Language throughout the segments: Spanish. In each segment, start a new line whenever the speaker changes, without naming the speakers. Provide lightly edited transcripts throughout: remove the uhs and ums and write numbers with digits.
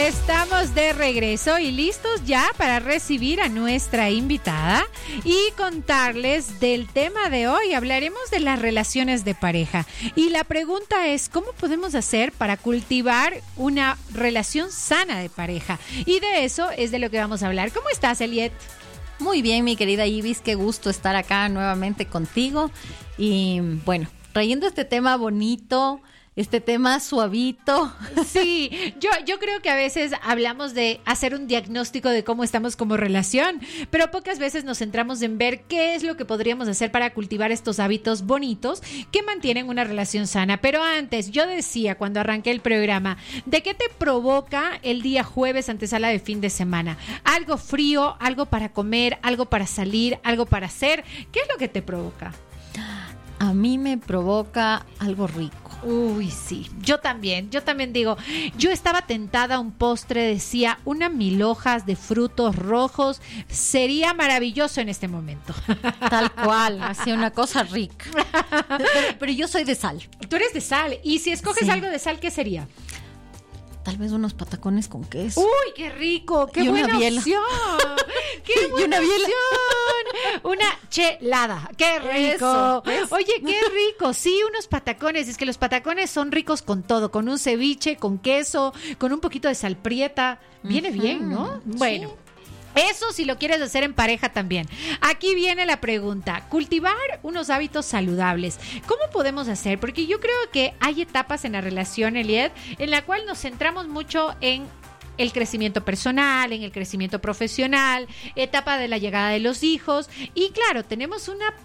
Estamos de regreso y listos ya para recibir a nuestra invitada y contarles del tema de hoy. Hablaremos de las relaciones de pareja. Y la pregunta es, ¿cómo podemos hacer para cultivar una relación sana de pareja? Y de eso es de lo que vamos a hablar. ¿Cómo estás, Eliet?
Muy bien, mi querida Ibis, qué gusto estar acá nuevamente contigo. Y bueno, trayendo este tema bonito, este tema suavito.
Sí, yo creo que a veces hablamos de hacer un diagnóstico de cómo estamos como relación, pero pocas veces nos centramos en ver qué es lo que podríamos hacer para cultivar estos hábitos bonitos que mantienen una relación sana. Pero antes, yo decía cuando arranqué el programa, ¿de qué te provoca el día jueves antesala de fin de semana? ¿Algo frío, algo para comer, algo para salir, algo para hacer? ¿Qué es lo que te provoca?
A mí me provoca algo rico.
Uy, sí, yo también digo, yo estaba tentada a un postre, decía, una 1000 hojas de frutos rojos, sería maravilloso en este momento.
Tal cual, así una cosa rica. Pero yo soy de sal.
Tú eres de sal, y si escoges algo de sal, ¿qué sería?
Tal vez unos patacones con queso.
¡Uy, qué rico! ¡Qué buena opción! ¡Qué buena opción! Una chelada. ¡Qué rico! Eso. Oye, qué rico. Sí, unos patacones. Es que los patacones son ricos con todo. Con un ceviche, con queso, con un poquito de sal prieta. Viene bien, ¿no? Bueno. Sí. Eso si lo quieres hacer en pareja también. Aquí viene la pregunta. Cultivar unos hábitos saludables. ¿Cómo podemos hacer? Porque yo creo que hay etapas en la relación, Eliet, en la cual nos centramos mucho en el crecimiento personal, en el crecimiento profesional, etapa de la llegada de los hijos. Y claro, tenemos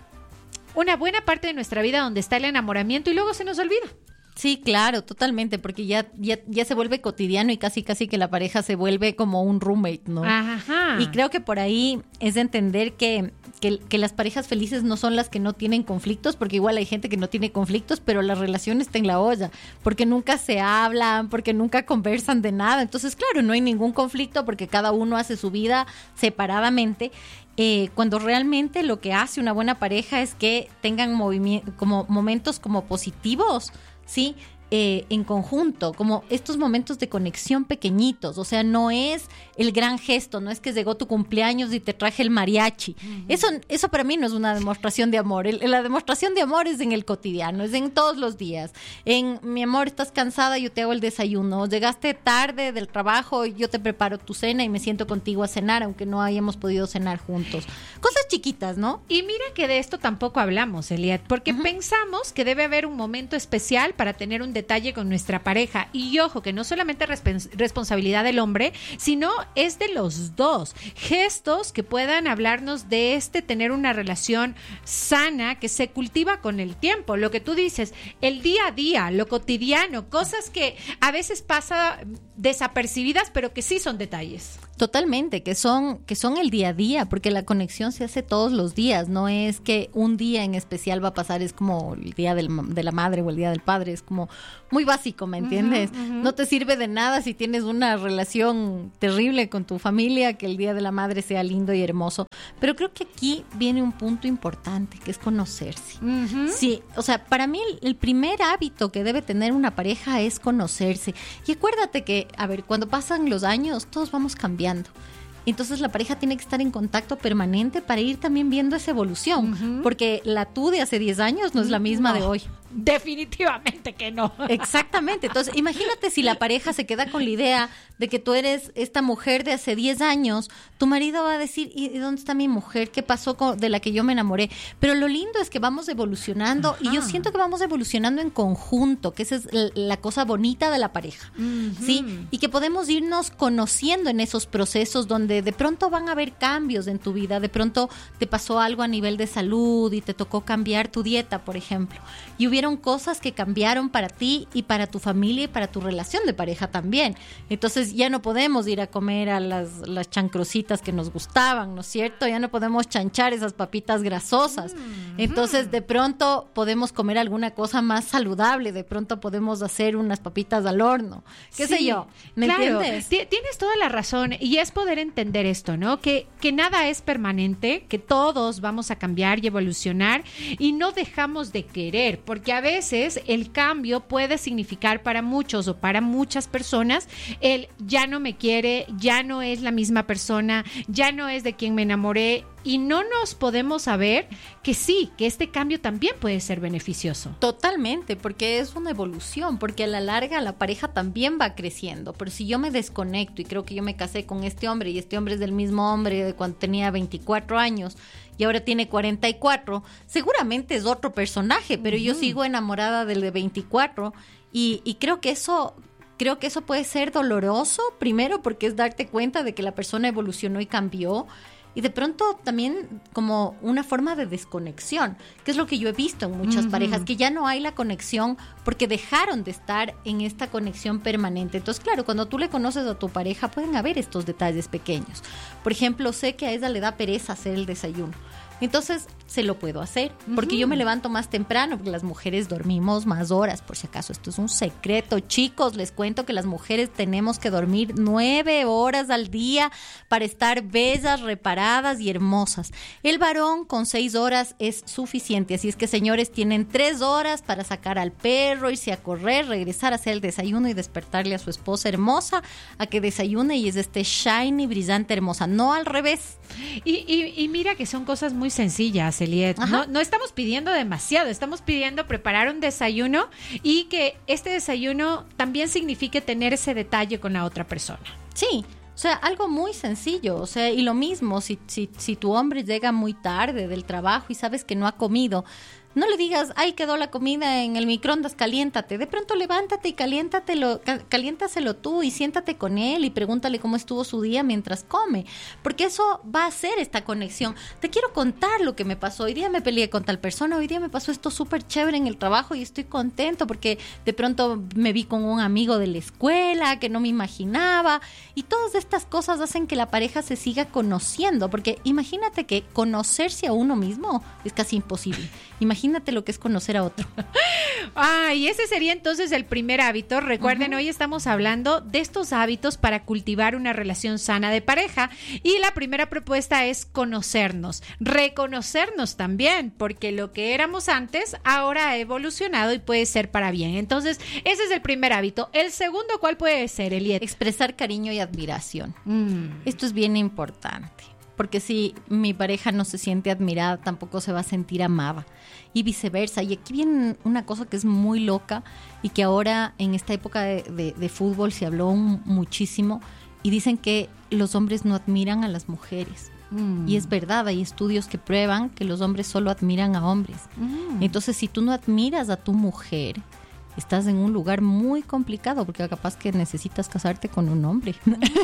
una buena parte de nuestra vida donde está el enamoramiento y luego se nos olvida.
Sí, claro, totalmente, porque ya se vuelve cotidiano y casi que la pareja se vuelve como un roommate, ¿no?
Ajá.
Y creo que por ahí es de entender que las parejas felices no son las que no tienen conflictos, porque igual hay gente que no tiene conflictos, pero la relación está en la olla, porque nunca se hablan, porque nunca conversan de nada. Entonces, claro, no hay ningún conflicto porque cada uno hace su vida separadamente. Cuando realmente lo que hace una buena pareja es que tengan como momentos como positivos, ¿sí? En conjunto, como estos momentos de conexión pequeñitos, o sea, no es el gran gesto, no es que llegó tu cumpleaños y te traje el mariachi. Uh-huh. Eso para mí no es una demostración de amor. La demostración de amor es en el cotidiano, es en todos los días. En, mi amor, estás cansada, yo te hago el desayuno. Llegaste tarde del trabajo, yo te preparo tu cena y me siento contigo a cenar, aunque no hayamos podido cenar juntos. Cosas chiquitas, ¿no?
Y mira que de esto tampoco hablamos, Eliet, porque pensamos que debe haber un momento especial para tener un detalle con nuestra pareja. Y ojo, que no solamente responsabilidad del hombre, sino es de los dos. Gestos que puedan hablarnos de tener una relación sana que se cultiva con el tiempo. Lo que tú dices, el día a día, lo cotidiano, cosas que a veces pasan desapercibidas, pero que sí son detalles.
Totalmente, que son el día a día, porque la conexión se hace todos los días, no es que un día en especial va a pasar, es como el día de la madre o el día del padre, es como muy básico, ¿me entiendes? Uh-huh, uh-huh. No te sirve de nada si tienes una relación terrible con tu familia, que el día de la madre sea lindo y hermoso, pero creo que aquí viene un punto importante, que es conocerse. Uh-huh. Sí, o sea, para mí el primer hábito que debe tener una pareja es conocerse, y acuérdate que, a ver, cuando pasan los años, todos vamos cambiando. Entonces la pareja tiene que estar en contacto permanente para ir también viendo esa evolución, porque la tú de hace 10 años no es la misma de hoy.
Definitivamente que no.
Exactamente. Entonces, imagínate si la pareja se queda con la idea de que tú eres esta mujer de hace 10 años, tu marido va a decir, ¿y dónde está mi mujer? ¿Qué pasó de la que yo me enamoré? Pero lo lindo es que vamos evolucionando. Ajá. Y yo siento que vamos evolucionando en conjunto, que esa es la cosa bonita de la pareja, ¿sí? Y que podemos irnos conociendo en esos procesos donde de pronto van a haber cambios en tu vida, de pronto te pasó algo a nivel de salud y te tocó cambiar tu dieta, por ejemplo, y hubieron cosas que cambiaron para ti y para tu familia y para tu relación de pareja también. Entonces ya no podemos ir a comer a las chancrositas que nos gustaban, ¿no es cierto? Ya no podemos chanchar esas papitas grasosas. Entonces de pronto podemos comer alguna cosa más saludable, de pronto podemos hacer unas papitas al horno, qué sé yo, ¿me entiendes?
Tienes toda la razón, y es poder entender esto, ¿no? Que nada es permanente, que todos vamos a cambiar y evolucionar, y no dejamos de querer, porque a veces el cambio puede significar para muchos o para muchas personas el ya no me quiere, ya no es la misma persona, ya no es de quien me enamoré, y no nos podemos saber que sí, que este cambio también puede ser beneficioso.
Totalmente, porque es una evolución, porque a la larga la pareja también va creciendo. Pero si yo me desconecto y creo que yo me casé con este hombre y este hombre es del mismo hombre de cuando tenía 24 años y ahora tiene 44, seguramente es otro personaje, pero yo sigo enamorada del de 24 y creo que eso puede ser doloroso, primero porque es darte cuenta de que la persona evolucionó y cambió. Y de pronto también como una forma de desconexión, que es lo que yo he visto en muchas parejas, que ya no hay la conexión porque dejaron de estar en esta conexión permanente. Entonces, claro, cuando tú le conoces a tu pareja pueden haber estos detalles pequeños. Por ejemplo, sé que a ella le da pereza hacer el desayuno. Entonces, se lo puedo hacer, porque yo me levanto más temprano, porque las mujeres dormimos más horas, por si acaso. Esto es un secreto, chicos, les cuento que las mujeres tenemos que dormir 9 horas al día para estar bellas, reparadas y hermosas. El varón con 6 horas es suficiente, así es que, señores, tienen 3 horas para sacar al perro, irse a correr, regresar a hacer el desayuno y despertarle a su esposa hermosa a que desayune y es shiny, brillante, hermosa, no al revés.
Y mira que son cosas muy sencillas, Eliet. No estamos pidiendo demasiado, estamos pidiendo preparar un desayuno y que este desayuno también signifique tener ese detalle con la otra persona.
Sí, o sea, algo muy sencillo, o sea, y lo mismo, si tu hombre llega muy tarde del trabajo y sabes que no ha comido, no le digas, ay, quedó la comida en el microondas, caliéntate. De pronto levántate y caliéntaselo tú y siéntate con él y pregúntale cómo estuvo su día mientras come. Porque eso va a hacer esta conexión. Te quiero contar lo que me pasó. Hoy día me peleé con tal persona, hoy día me pasó esto súper chévere en el trabajo y estoy contento porque de pronto me vi con un amigo de la escuela que no me imaginaba. Y todas estas cosas hacen que la pareja se siga conociendo. Porque imagínate que conocerse a uno mismo es casi imposible. Imagínate lo que es conocer a otro.
Y ese sería entonces el primer hábito. Recuerden, hoy estamos hablando de estos hábitos para cultivar una relación sana de pareja. Y la primera propuesta es conocernos, reconocernos también, porque lo que éramos antes ahora ha evolucionado y puede ser para bien. Entonces, ese es el primer hábito. El segundo, ¿cuál puede ser, Eliet?
Expresar cariño y admiración. Esto es bien importante. Porque si mi pareja no se siente admirada, tampoco se va a sentir amada. Y viceversa. Y aquí viene una cosa que es muy loca y que ahora en esta época de fútbol se habló muchísimo. Y dicen que los hombres no admiran a las mujeres. Y es verdad, hay estudios que prueban que los hombres solo admiran a hombres. Entonces, si tú no admiras a tu mujer, estás en un lugar muy complicado porque capaz que necesitas casarte con un hombre.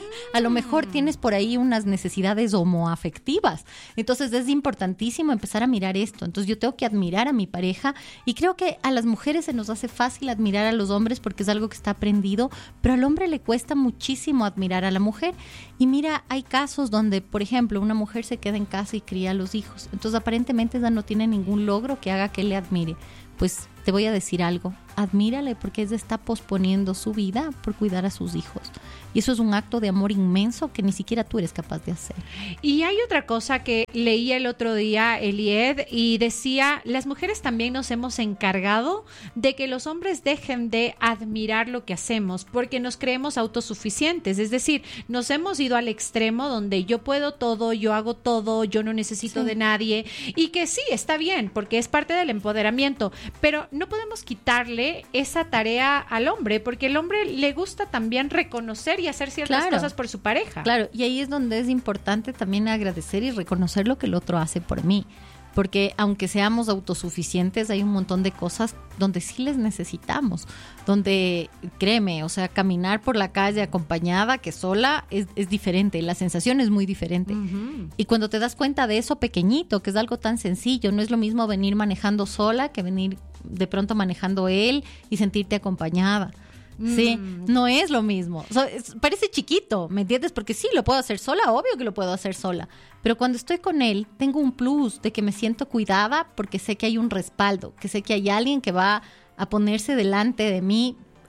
A lo mejor tienes por ahí unas necesidades homoafectivas. Entonces es importantísimo empezar a mirar esto. Entonces yo tengo que admirar a mi pareja y creo que a las mujeres se nos hace fácil admirar a los hombres porque es algo que está aprendido, pero al hombre le cuesta muchísimo admirar a la mujer. Y mira, hay casos donde, por ejemplo, una mujer se queda en casa y cría a los hijos. Entonces aparentemente ella no tiene ningún logro que haga que le admire. Pues te voy a decir algo, admírale porque ella está posponiendo su vida por cuidar a sus hijos. Y eso es un acto de amor inmenso que ni siquiera tú eres capaz de hacer.
Y hay otra cosa que leí el otro día, Elied, y decía, las mujeres también nos hemos encargado de que los hombres dejen de admirar lo que hacemos porque nos creemos autosuficientes. Es decir, nos hemos ido al extremo donde yo puedo todo, yo hago todo, yo no necesito de nadie. Y que sí, está bien, porque es parte del empoderamiento. Pero no podemos quitarle esa tarea al hombre, porque el hombre le gusta también reconocer y hacer ciertas cosas por su pareja.
Claro, y ahí es donde es importante también agradecer y reconocer lo que el otro hace por mí. Porque aunque seamos autosuficientes, hay un montón de cosas donde sí les necesitamos. Donde, créeme, o sea, caminar por la calle acompañada que sola es diferente. La sensación es muy diferente. Y cuando te das cuenta de eso pequeñito, que es algo tan sencillo, no es lo mismo venir manejando sola que venir de pronto manejando él y sentirte acompañada. Sí, no es lo mismo. O sea, parece chiquito, ¿me entiendes? Porque sí, lo puedo hacer sola, obvio que lo puedo hacer sola. Pero cuando estoy con él, tengo un plus de que me siento cuidada porque sé que hay un respaldo, que sé que hay alguien que va a ponerse delante de mí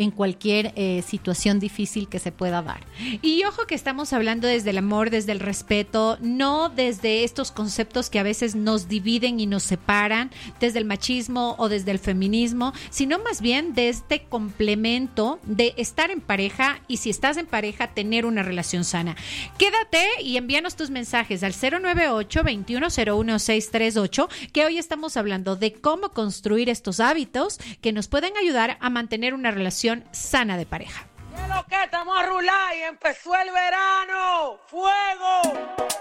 en cualquier situación difícil que se pueda dar.
Y ojo que estamos hablando desde el amor, desde el respeto, no desde estos conceptos que a veces nos dividen y nos separan, desde el machismo o desde el feminismo, sino más bien de este complemento de estar en pareja y si estás en pareja, tener una relación sana. Quédate y envíanos tus mensajes al 098-2101-638, que hoy estamos hablando de cómo construir estos hábitos que nos pueden ayudar a mantener una relación sana de pareja.
¡Qué lo que estamos a rular y empezó el verano! ¡Fuego!